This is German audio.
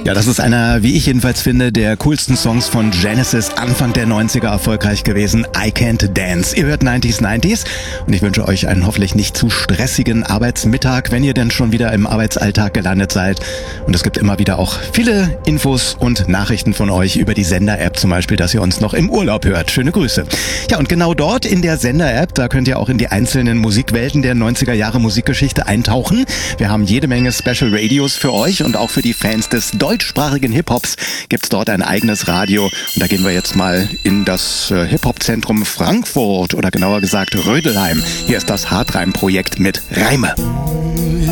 Ja, das ist einer, wie ich jedenfalls finde, der coolsten Songs von Genesis Anfang der 90er erfolgreich gewesen. I Can't Dance. Ihr hört 90s und ich wünsche euch einen hoffentlich nicht zu stressigen Arbeitsmittag, wenn ihr denn schon wieder im Arbeitsalltag gelandet seid. Und es gibt immer wieder auch viele Infos und Nachrichten von euch über die Sender-App zum Beispiel, dass ihr uns noch im Urlaub hört. Schöne Grüße. Ja, und genau dort in der Sender-App, da könnt ihr auch in die einzelnen Musikwelten der 90er Jahre Musikgeschichte eintauchen. Wir haben jede Menge Special Radios für euch und auch für die Fans des deutschsprachigen Hip-Hops gibt's dort ein eigenes Radio. Und da gehen wir jetzt mal in das Hip-Hop-Zentrum Frankfurt oder genauer gesagt Rödelheim. Hier ist das Hartreim-Projekt mit Reime.